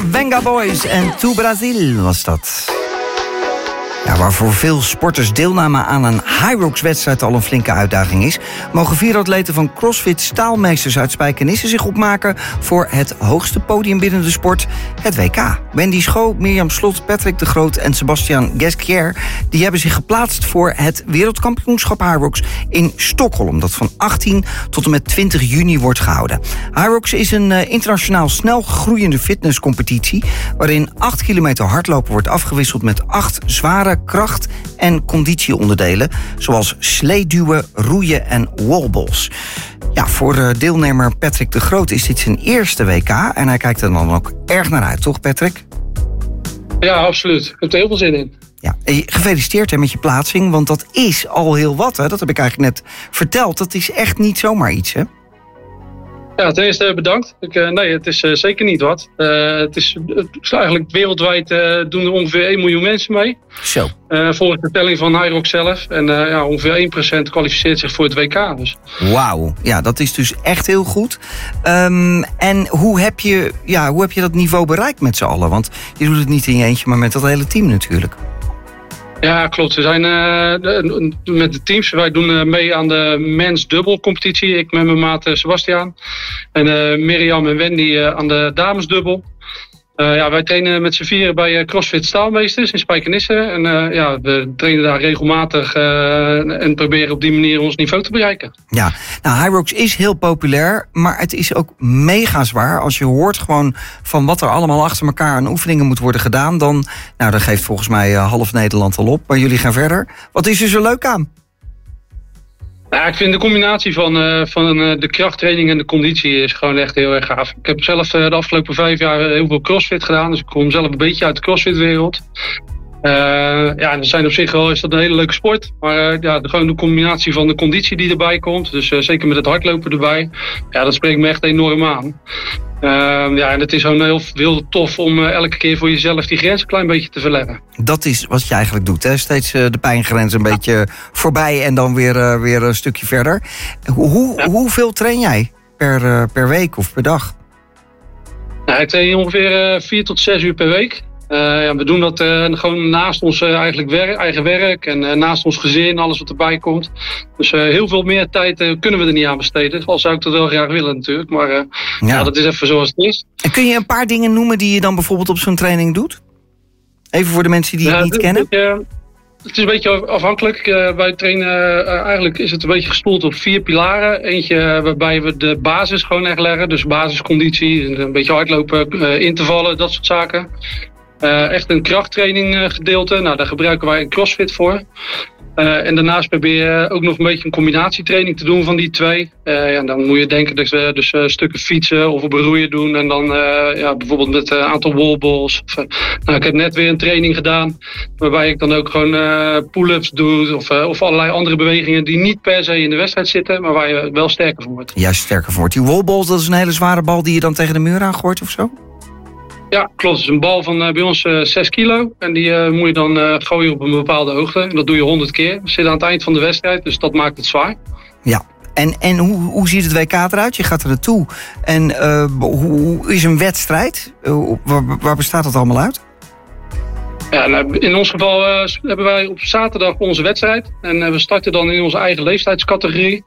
Venga Boys en To Brazil was dat. Ja, waar voor veel sporters deelname aan een Hyrox-wedstrijd al een flinke uitdaging is, mogen 4 atleten van CrossFit Staalmeesters uit Spijkenisse zich opmaken voor het hoogste podium binnen de sport, het WK. Wendy Schoo, Mirjam Slot, Patrick de Groot en Sebastian Gesquier, die hebben zich geplaatst voor het wereldkampioenschap Hyrox in Stockholm, dat van 18 tot en met 20 juni wordt gehouden. Hyrox is een internationaal snel groeiende fitnesscompetitie waarin 8 kilometer hardlopen wordt afgewisseld met 8 zware kracht- en conditieonderdelen, zoals sleeduwen, roeien en wallballs. Ja, voor deelnemer Patrick de Groot is dit zijn eerste WK en hij kijkt er dan ook erg naar uit, toch Patrick? Ja, absoluut. Ik heb er heel veel zin in. Ja, gefeliciteerd hè, met je plaatsing, want dat is al heel wat. Hè? Dat heb ik eigenlijk net verteld. Dat is echt niet zomaar iets, hè? Ja, ten eerste bedankt. Nee, het is zeker niet wat. Het is eigenlijk wereldwijd doen er ongeveer 1 miljoen mensen mee. Zo. Volgens de telling van Hyrox zelf. En ongeveer 1% kwalificeert zich voor het WK. Dus. Wauw, ja, dat is dus echt heel goed. En hoe heb je dat niveau bereikt met z'n allen? Want je doet het niet in je eentje, maar met dat hele team natuurlijk. Ja, klopt. We zijn met de teams. Wij doen mee aan de mens dubbel competitie. Ik met mijn maat Sebastian. En Mirjam en Wendy aan de damesdubbel. Wij trainen met z'n 4 bij CrossFit Staalmeesters in Spijkenisse. En we trainen daar regelmatig en proberen op die manier ons niveau te bereiken. Ja, nou Hyrox is heel populair, maar het is ook mega zwaar. Als je hoort gewoon van wat er allemaal achter elkaar aan oefeningen moet worden gedaan, dan geeft volgens mij half Nederland al op. Maar jullie gaan verder. Wat is er zo leuk aan? Ja, ik vind de combinatie van de krachttraining en de conditie is gewoon echt heel erg gaaf. Ik heb zelf de afgelopen 5 jaar heel veel crossfit gedaan. Dus ik kom zelf een beetje uit de crossfitwereld. Er zijn op zich wel is dat een hele leuke sport. Maar gewoon de combinatie van de conditie die erbij komt. Dus zeker met het hardlopen erbij. Ja, dat spreekt me echt enorm aan. En het is gewoon heel tof om elke keer voor jezelf die grens een klein beetje te verleggen. Dat is wat je eigenlijk doet, hè? Steeds de pijngrens een beetje voorbij en dan weer een stukje verder. Hoeveel train jij per week of per dag? Nou, ik train ongeveer 4 tot 6 uur per week. We doen dat gewoon naast ons eigen werk en naast ons gezin, alles wat erbij komt. Dus heel veel meer tijd kunnen we er niet aan besteden. Al zou ik dat wel graag willen natuurlijk, maar dat is even zoals het is. En kun je een paar dingen noemen die je dan bijvoorbeeld op zo'n training doet? Even voor de mensen die het niet kennen. Het is een beetje afhankelijk. Wij trainen, eigenlijk is het een beetje gestoeld op 4 pilaren. Eentje waarbij we de basis gewoon echt leggen. Dus basisconditie, een beetje hardlopen, intervallen, dat soort zaken. Echt een krachttraining gedeelte. Nou, daar gebruiken wij een CrossFit voor. En daarnaast probeer je ook nog een beetje een combinatietraining te doen van die 2. Dan moet je denken dat we dus stukken fietsen of roeien doen. En dan bijvoorbeeld met een aantal wallballs. Ik heb net weer een training gedaan. Waarbij ik dan ook gewoon pull-ups doe. Of allerlei andere bewegingen die niet per se in de wedstrijd zitten. Maar waar je wel sterker van wordt. Juist sterker van wordt. Die wallballs, dat is een hele zware bal die je dan tegen de muur aangooit of zo? Ja, klopt. Het is een bal van bij ons 6 kilo. En die moet je dan gooien op een bepaalde hoogte. En dat doe je 100 keer. We zitten aan het eind van de wedstrijd, dus dat maakt het zwaar. Ja, en hoe ziet het WK eruit? Je gaat er naartoe. En hoe is een wedstrijd? Waar bestaat dat allemaal uit? Ja, in ons geval hebben wij op zaterdag onze wedstrijd. En we starten dan in onze eigen leeftijdscategorie.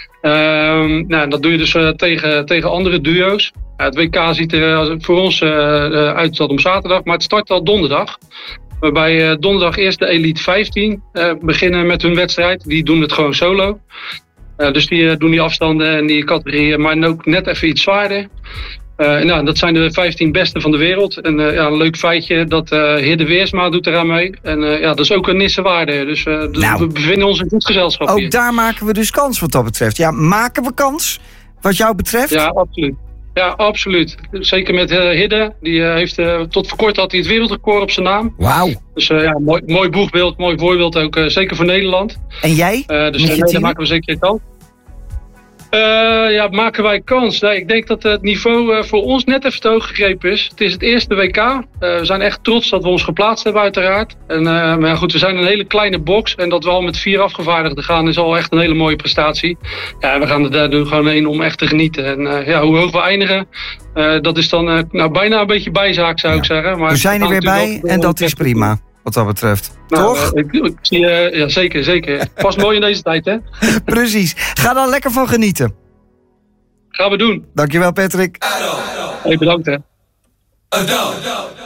Dat doe je dus tegen andere duo's. Het WK ziet er voor ons uit dat om zaterdag, maar het start al donderdag. Waarbij donderdag eerst de Elite 15 beginnen met hun wedstrijd. Die doen het gewoon solo. Dus die doen die afstanden en die categorieën, maar ook net even iets zwaarder. Dat zijn de 15 beste van de wereld. En een leuk feitje, dat Hidde Weersma doet eraan mee. En dat is ook een Nissewaarde. Dus we bevinden ons in goed gezelschap hier. Ook daar maken we dus kans wat dat betreft. Ja, maken we kans wat jou betreft? Ja, absoluut. Ja, absoluut. Zeker met Hidde. Die heeft tot voor kort had hij het wereldrecord op zijn naam. Wauw. Dus mooi boegbeeld, mooi voorbeeld ook. Zeker voor Nederland. En jij? Dus daar maken we zeker kans. Maken wij kans? Nee, ik denk dat het niveau voor ons net even te hoog gegrepen is. Het is het eerste WK. We zijn echt trots dat we ons geplaatst hebben uiteraard. Maar goed, we zijn een hele kleine box. En dat we al met 4 afgevaardigden gaan is al echt een hele mooie prestatie. Ja, we gaan er daar gewoon heen om echt te genieten. En hoe hoog we eindigen, dat is dan bijna een beetje bijzaak zou ik zeggen. Maar we zijn er weer bij en dat is prima. Wat dat betreft. Toch? Ik zie, ja, zeker. Past mooi in deze tijd, hè? Precies. Ga dan lekker van genieten. Gaan we doen. Dankjewel, Patrick. Hey, bedankt, hè.